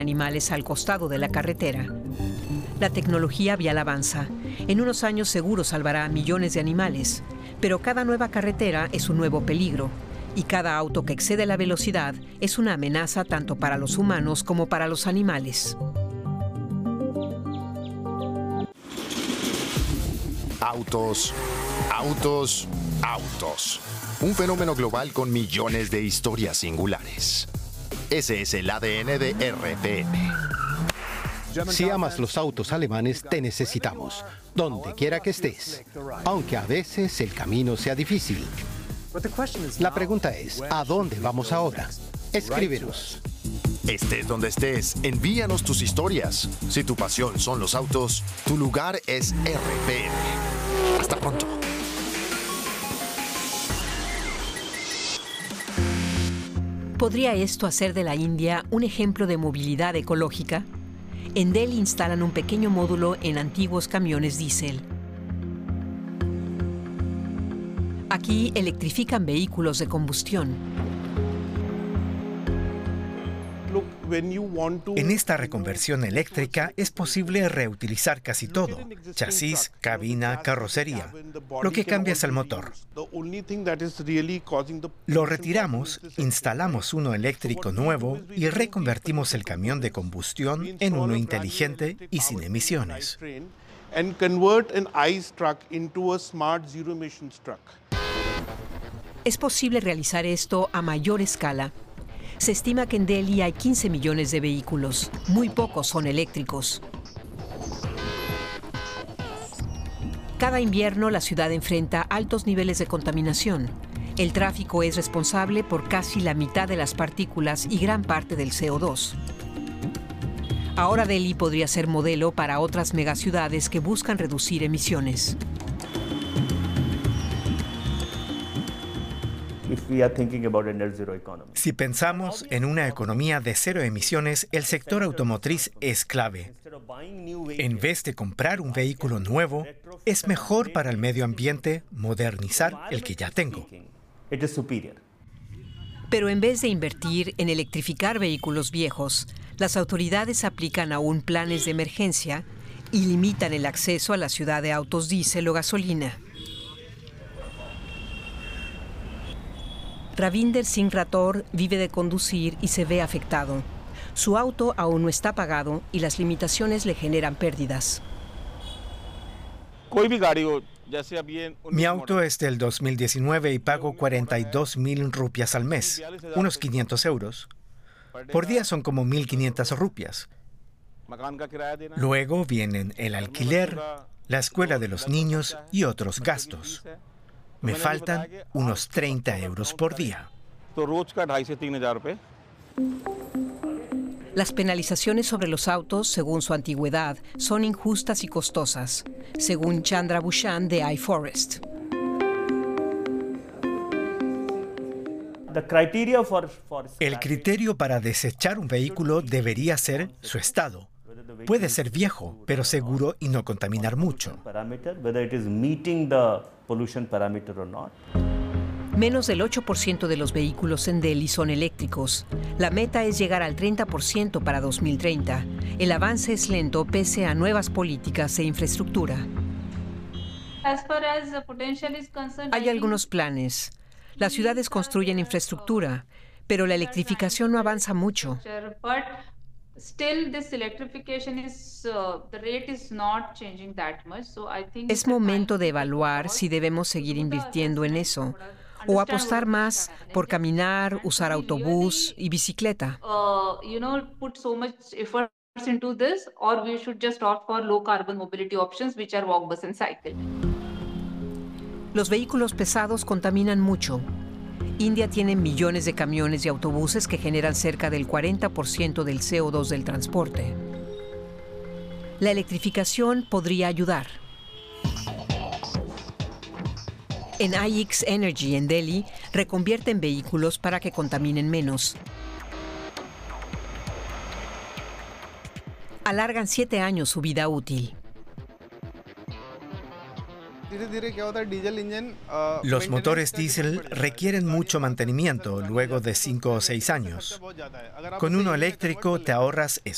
animales al costado de la carretera. La tecnología vial avanza. En unos años seguro salvará a millones de animales, pero cada nueva carretera es un nuevo peligro y cada auto que excede la velocidad es una amenaza tanto para los humanos como para los animales. Autos, autos, autos. Un fenómeno global con millones de historias singulares. Ese es el ADN de RPM. Si amas los autos alemanes, te necesitamos, donde quiera que estés, aunque a veces el camino sea difícil. La pregunta es, ¿a dónde vamos ahora? Escríbenos. Estés donde estés, envíanos tus historias. Si tu pasión son los autos, tu lugar es RPM. Hasta pronto. ¿Podría esto hacer de la India un ejemplo de movilidad ecológica? En Delhi instalan un pequeño módulo en antiguos camiones diésel. Aquí electrifican vehículos de combustión. En esta reconversión eléctrica es posible reutilizar casi todo: chasis, cabina, carrocería. Lo que cambia es el motor. Lo retiramos, instalamos uno eléctrico nuevo y reconvertimos el camión de combustión en uno inteligente y sin emisiones. Es posible realizar esto a mayor escala. Se estima que en Delhi hay 15 millones de vehículos. Muy pocos son eléctricos. Cada invierno la ciudad enfrenta altos niveles de contaminación. El tráfico es responsable por casi la mitad de las partículas y gran parte del CO2. Ahora Delhi podría ser modelo para otras megaciudades que buscan reducir emisiones. Si pensamos en una economía de cero emisiones, el sector automotriz es clave. En vez de comprar un vehículo nuevo, es mejor para el medio ambiente modernizar el que ya tengo. Pero en vez de invertir en electrificar vehículos viejos, las autoridades aplican aún planes de emergencia y limitan el acceso a la ciudad de autos diésel o gasolina. Ravinder Singh Rathore vive de conducir y se ve afectado. Su auto aún no está pagado y las limitaciones le generan pérdidas. Mi auto es del 2019 y pago 42.000 rupias al mes, unos 500 euros. Por día son como 1.500 rupias. Luego vienen el alquiler, la escuela de los niños y otros gastos. Me faltan unos 30 euros por día. Las penalizaciones sobre los autos, según su antigüedad, son injustas y costosas, según Chandra Bhushan de iForest. El criterio para desechar un vehículo debería ser su estado. Puede ser viejo, pero seguro y no contaminar mucho. Menos del 8% de los vehículos en Delhi son eléctricos. La meta es llegar al 30% para 2030. El avance es lento pese a nuevas políticas e infraestructura. Hay algunos planes. Las ciudades construyen infraestructura, pero la electrificación no avanza mucho. Es momento de evaluar si debemos seguir invirtiendo en eso o apostar más por caminar, usar autobús y bicicleta. Los vehículos pesados contaminan mucho. India tiene millones de camiones y autobuses que generan cerca del 40% del CO2 del transporte. La electrificación podría ayudar. En IX Energy en Delhi reconvierten vehículos para que contaminen menos. Alargan 7 años su vida útil. Los motores diésel requieren mucho mantenimiento luego de 5 o 6 años. Con uno eléctrico te ahorras eso.